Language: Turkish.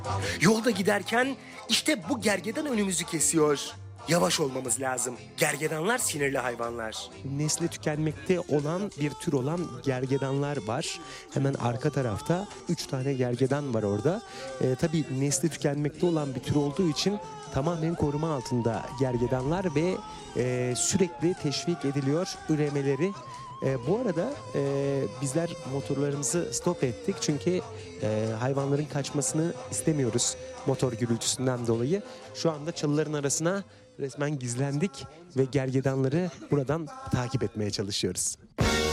Yolda giderken işte bu gergedan önümüzü kesiyor. Yavaş olmamız lazım. Gergedanlar sinirli hayvanlar. Nesli tükenmekte olan bir tür olan gergedanlar var. Hemen arka tarafta 3 tane gergedan var orada. Tabii nesli tükenmekte olan bir tür olduğu için tamamen koruma altında gergedanlar ve sürekli teşvik ediliyor üremeleri. Bu arada bizler motorlarımızı stop ettik çünkü hayvanların kaçmasını istemiyoruz motor gürültüsünden dolayı. Şu anda çalıların arasına resmen gizlendik ve gergedanları buradan takip etmeye çalışıyoruz.